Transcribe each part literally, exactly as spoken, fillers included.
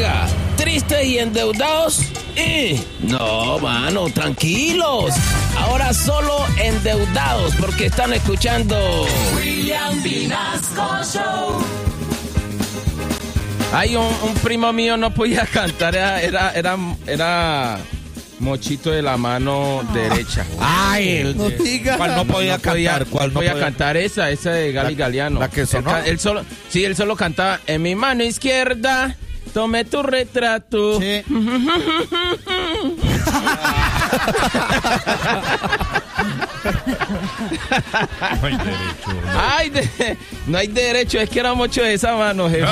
Oiga, tristes y endeudados. Eh, no, mano, tranquilos. Ahora solo endeudados porque están escuchando William Vinasco Show. Hay un, un primo mío no podía cantar, era, era, era, era mochito de la mano derecha. Ay, el No de- diga. ¿Cuál no podía No podía, cantar? ¿Cuál no no podía podía cantar esa, esa de Gali La- Galeano. la que sonó. Él, ca- él solo, sí, él solo cantaba en mi mano izquierda. Tomé tu retrato. Sí. No hay derecho. Ay, de- no hay derecho, es que era mucho de esa mano, jefe.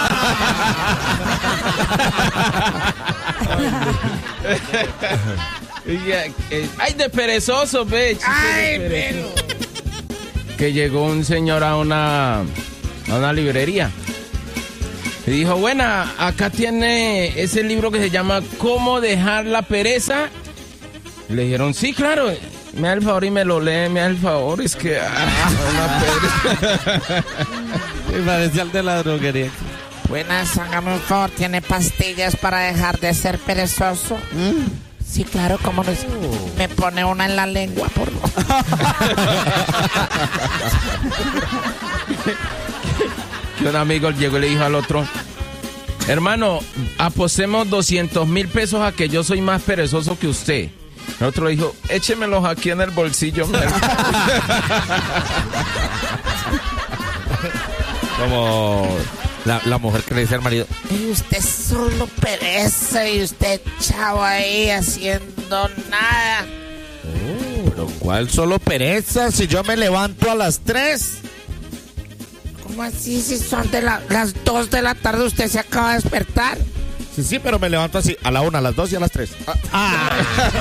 Ya, eh, Ay, de perezoso, ve. chico, de perezoso. Que llegó un señor a una, a una librería. Y dijo, buena, acá tiene ese libro que se llama ¿Cómo dejar la pereza? Y le dijeron, sí, claro. Me da el favor y me lo lee, me da el favor. Es que... ah, una pereza. Me parecía el de la droguería. Buenas, hágame un favor, ¿tiene pastillas para dejar de ser perezoso? Sí, claro, ¿cómo no es? Me pone una en la lengua, por favor. Que un amigo llegó y le dijo al otro, hermano, apostemos doscientos mil pesos a que yo soy más perezoso que usted. El otro le dijo, échemelos aquí en el bolsillo. Como la, la mujer que le dice al marido, Y usted solo pereza y usted chavo ahí haciendo nada. pero ¿cuál solo pereza? Si yo me levanto a las tres. ¿Cómo así? Si son de la- las dos de la tarde, usted se acaba de despertar. Sí, sí, pero me levanto así, a la una, a las dos y a las tres. Ah.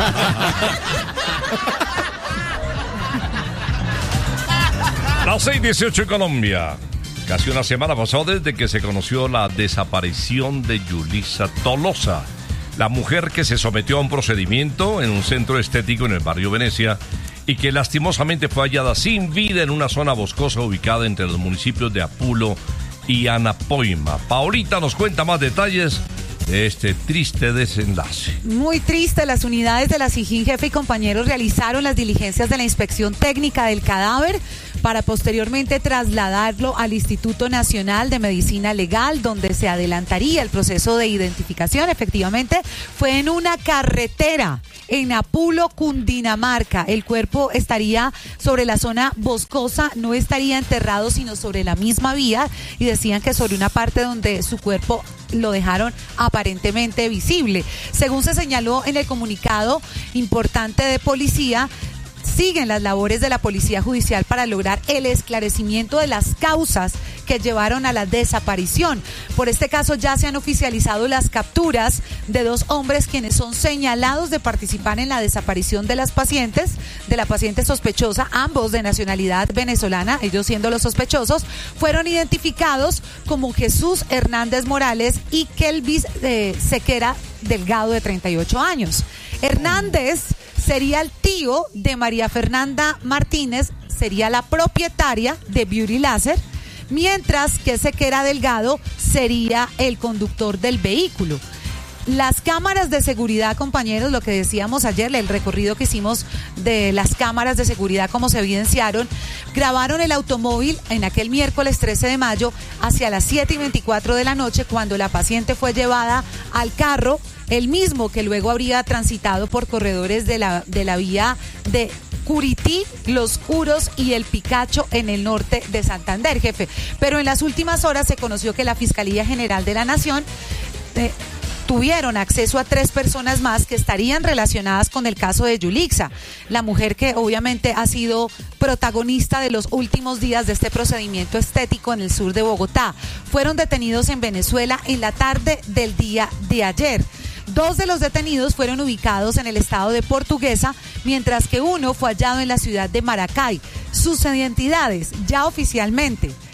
Las seis dieciocho en Colombia. Casi una semana pasó desde que se conoció la desaparición de Yulisa Tolosa, la mujer que se sometió a un procedimiento en un centro estético en el barrio Venecia y que lastimosamente fue hallada sin vida en una zona boscosa ubicada entre los municipios de Apulo y Anapoima. Paulita nos cuenta más detalles de este triste desenlace. Muy triste, las unidades de la SIJIN, jefe y compañeros, realizaron las diligencias de la inspección técnica del cadáver para posteriormente trasladarlo al Instituto Nacional de Medicina Legal, donde se adelantaría el proceso de identificación. Efectivamente, fue en una carretera en Apulo, Cundinamarca. El cuerpo estaría sobre la zona boscosa, no estaría enterrado, sino sobre la misma vía, y decían que sobre una parte donde su cuerpo lo dejaron aparentemente visible. Según se señaló en el comunicado importante de policía, siguen las labores de la Policía Judicial para lograr el esclarecimiento de las causas que llevaron a la desaparición. Por este caso ya se han oficializado las capturas de dos hombres quienes son señalados de participar en la desaparición de las pacientes, de la paciente sospechosa, ambos de nacionalidad venezolana, ellos siendo los sospechosos, fueron identificados como Jesús Hernández Morales y Kelvis eh, Sequera Delgado, de treinta y ocho años. Hernández sería el tío de María Fernanda Martínez, sería la propietaria de Beauty Láser, mientras que Sequera Delgado sería el conductor del vehículo. Las cámaras de seguridad, compañeros, lo que decíamos ayer, el recorrido que hicimos de las cámaras de seguridad, como se evidenciaron, grabaron el automóvil en aquel miércoles trece de mayo hacia las siete y veinticuatro de la noche, cuando la paciente fue llevada al carro, el mismo que luego habría transitado por corredores de la, de la vía de Curití, Los Curos y El Picacho en el norte de Santander, jefe. Pero en las últimas horas se conoció que la Fiscalía General de la Nación eh, tuvieron acceso a tres personas más que estarían relacionadas con el caso de Yulixa, la mujer que obviamente ha sido protagonista de los últimos días de este procedimiento estético en el sur de Bogotá. Fueron detenidos en Venezuela en la tarde del día de ayer. Dos de los detenidos fueron ubicados en el estado de Portuguesa, mientras que uno fue hallado en la ciudad de Maracay. Sus identidades, ya oficialmente,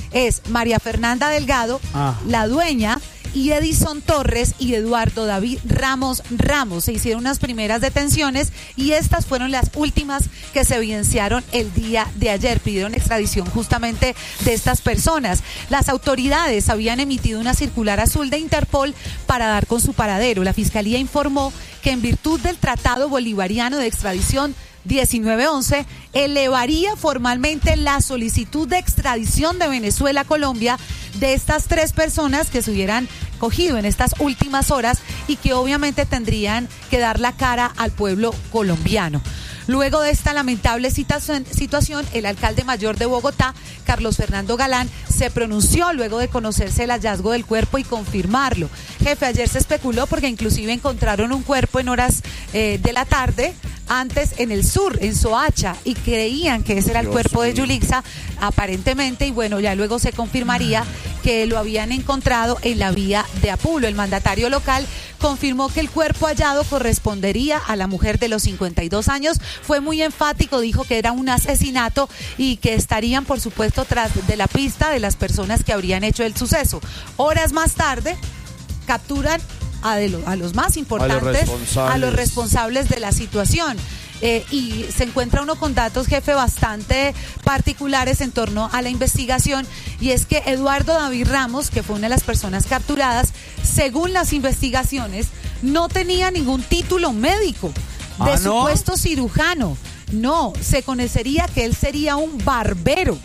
es María Fernanda Delgado, Ah. la dueña, y Edison Torres y Eduardo David Ramos Ramos. Se hicieron unas primeras detenciones y estas fueron las últimas que se evidenciaron el día de ayer. Pidieron extradición justamente de estas personas. Las autoridades habían emitido una circular azul de Interpol para dar con su paradero. La Fiscalía informó que en virtud del Tratado Bolivariano de Extradición diecinueve once, elevaría formalmente la solicitud de extradición de Venezuela a Colombia de estas tres personas que se hubieran cogido en estas últimas horas y que obviamente tendrían que dar la cara al pueblo colombiano. Luego de esta lamentable situación, el alcalde mayor de Bogotá, Carlos Fernando Galán, se pronunció luego de conocerse el hallazgo del cuerpo y confirmarlo. Jefe, ayer se especuló porque inclusive encontraron un cuerpo en horas eh, de la tarde, antes en el sur, en Soacha, y creían que ese era el cuerpo de Yulixa, aparentemente, y bueno, ya luego se confirmaría que lo habían encontrado en la vía de Apulo. El mandatario local confirmó que el cuerpo hallado correspondería a la mujer de los cincuenta y dos años. Fue muy enfático, dijo que era un asesinato y que estarían, por supuesto, tras de la pista de las personas que habrían hecho el suceso. Horas más tarde, capturan a, de lo, a los más importantes, a los responsables, a los responsables de la situación. Eh, y se encuentra uno con datos, jefe, bastante particulares en torno a la investigación, y es que Eduardo David Ramos, que fue una de las personas capturadas, según las investigaciones, no tenía ningún título médico de ¿Ah, no? supuesto cirujano. No, se conocería que él sería un barbero.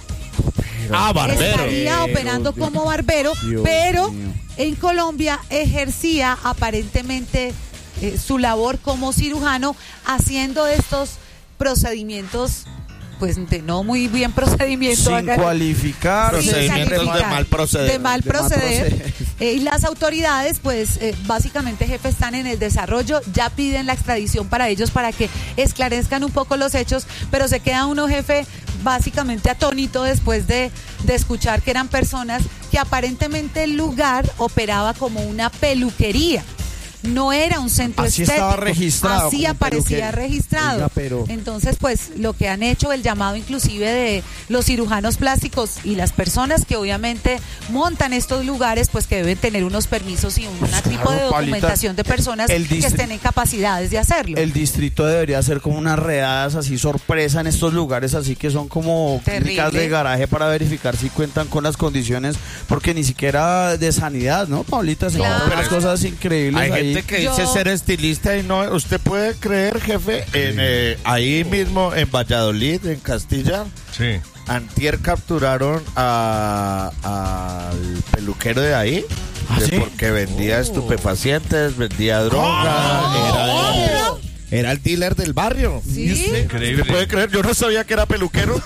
Ah, barbero. Estaría Dios operando mío. como barbero, Dios pero mío. en Colombia ejercía aparentemente eh, su labor como cirujano, haciendo estos procedimientos, pues de no muy bien procedimiento. Sin hagan- cualificar. sin Procedimientos de calificar, mal proceder. de mal De mal proceder. proceder. Eh, y las autoridades, pues eh, básicamente, jefe, están en el desarrollo, ya piden la extradición para ellos para que esclarezcan un poco los hechos, pero se queda uno, jefe, básicamente atónito después de, de escuchar que eran personas que aparentemente el lugar operaba como una peluquería. No era un centro Así estético. estaba registrado, Así como aparecía peluquería. registrado. Oiga, pero- Entonces, pues lo que han hecho, el llamado inclusive de los cirujanos plásticos y las personas que obviamente montan estos lugares, pues que deben tener unos permisos y un Pues tipo claro, de Paulita, documentación de personas el que distri- estén en capacidades de hacerlo. El distrito debería hacer como unas redadas así sorpresa en estos lugares, así que son como Terrible. clínicas de garaje para verificar si cuentan con las condiciones, porque ni siquiera de sanidad, ¿no, Paulita? Se Claro. encuentran unas cosas increíbles Hay ahí. gente que Yo- dice ser estilista y no. ¿Usted puede creer, jefe, en eh, ahí mismo en Valladolid, en Castilla? Sí. Antier capturaron a- al peluquero de ahí. ¿Ah, de- sí? Porque vendía estupefacientes, vendía droga. Era, el, era el dealer del barrio. ¿Sí? ¿Y usted? Increíble. ¿Usted puede creer? Yo no sabía que era peluquero.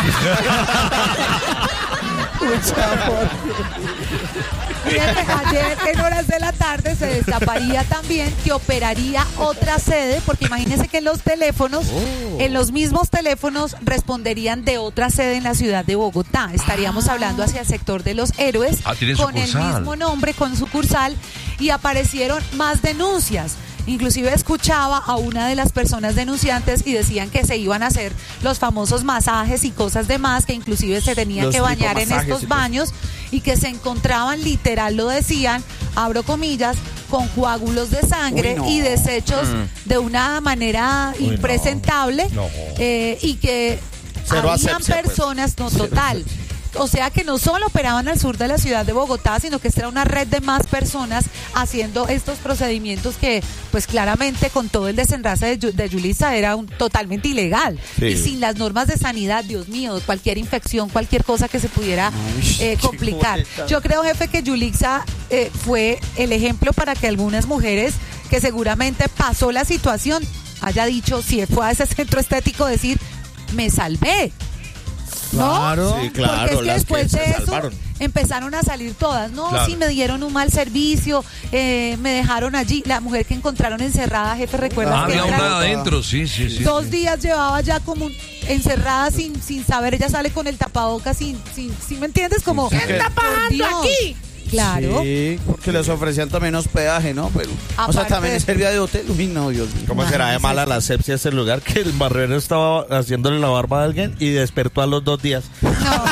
Fíjate, ayer en horas de la tarde se destaparía también que operaría otra sede, porque imagínense que en los teléfonos, Oh. en los mismos teléfonos responderían de otra sede en la ciudad de Bogotá. Estaríamos hablando hacia el sector de Los Héroes, Ah, tienen con el sucursal. mismo nombre, con sucursal, y aparecieron más denuncias. Inclusive escuchaba a una de las personas denunciantes y decían que se iban a hacer los famosos masajes y cosas demás, que inclusive se tenían Los que bañar en lipomasajes y estos cosas. baños, y que se encontraban, literal lo decían, abro comillas, con coágulos de sangre Uy, no. y desechos de una manera Uy, no. impresentable, No. eh, y que Cero habían asepsia, pues. personas, no, total. O sea que no solo operaban al sur de la ciudad de Bogotá, sino que esta era una red de más personas haciendo estos procedimientos que, pues claramente, con todo el desenlace de, Yu- de Yulisa era un, totalmente ilegal. Sí. Y sin las normas de sanidad, Dios mío, cualquier infección, cualquier cosa que se pudiera Uy, eh, qué complicar. boleta. Yo creo, jefe, que Yulisa eh, fue el ejemplo para que algunas mujeres que seguramente pasó la situación haya dicho, si fue a ese centro estético, decir, me salvé. ¿No? Claro. Sí, claro, Porque es que las después que se de eso salvaron. empezaron a salir todas. No, Claro. sí, me dieron un mal servicio, eh, me dejaron allí. La mujer que encontraron encerrada, jefe, ¿recuerdas Ah, que había era- una adentro, sí, sí, sí. dos sí. días llevaba ya como un- encerrada sin, sin saber? Ella sale con el tapabocas sin, sin, ¿sí me entiendes? Como, sí, ¿qué está pasando aquí? Claro. Sí, porque les ofrecían también hospedaje, ¿no? Pero, o sea, Aparte también de- servía de hotel. Uy, no, Dios mío. ¿Cómo será de Imagínese. mala la asepsia ese lugar que el barbero estaba haciéndole la barba a alguien y despertó a los dos días? No.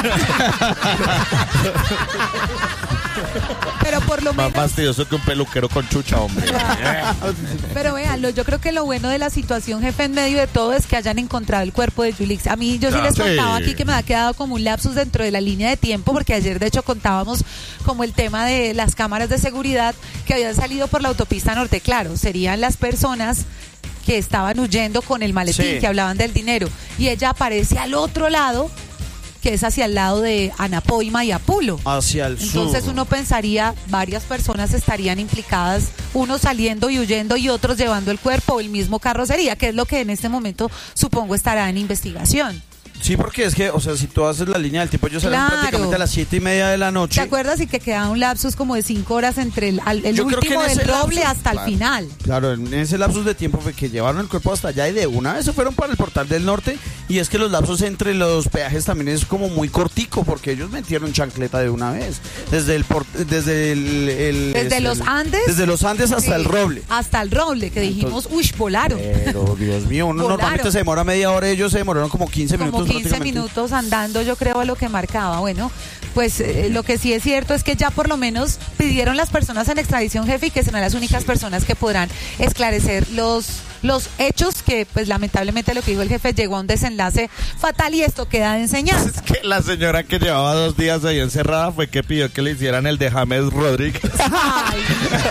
Pero por lo Más menos. fastidioso que un peluquero con chucha, hombre. Pero véanlo, yo creo que lo bueno de la situación, jefe, en medio de todo es que hayan encontrado el cuerpo de Yulix. A mí, yo sí les Sí. contaba aquí que me ha quedado como un lapsus dentro de la línea de tiempo, porque ayer de hecho contábamos como el tema de las cámaras de seguridad que habían salido por la autopista norte. Claro, serían las personas que estaban huyendo con el maletín, Sí. que hablaban del dinero. Y ella aparece al otro lado, que es hacia el lado de Anapoima y Apulo. Hacia el sur. Entonces uno pensaría, varias personas estarían implicadas, unos saliendo y huyendo y otros llevando el cuerpo o el mismo carro sería, que es lo que en este momento supongo estará en investigación. Sí, porque es que, o sea, si tú haces la línea del tiempo, ellos salen Claro. prácticamente a las siete y media de la noche. ¿Te acuerdas? Y que queda un lapsus como de cinco horas entre el, al- el Yo creo que último en del ese roble lapsus- hasta claro. el final. Claro, en ese lapsus de tiempo fue que llevaron el cuerpo hasta allá y de una vez se fueron para el Portal del Norte. Y es que los lapsos entre los peajes también es como muy cortico, porque ellos metieron chancleta de una vez. Desde el por- desde el, el- Desde este, los Andes. Desde los Andes hasta Sí, el Roble. Hasta el roble, que dijimos, uy, volaron. Pero Dios mío, uno Volaron. normalmente se demora media hora, ellos se demoraron como quince minutos. Como quince prácticamente. minutos andando, yo creo, a lo que marcaba. Bueno, pues eh, lo que sí es cierto es que ya por lo menos pidieron las personas en extradición, jefe, y que serán las únicas personas que podrán esclarecer los los hechos que, pues lamentablemente lo que dijo el jefe, llegó a un desenlace fatal y esto queda de enseñanza. Es que la señora que llevaba dos días ahí encerrada fue que pidió que le hicieran el de James Rodríguez. Ay,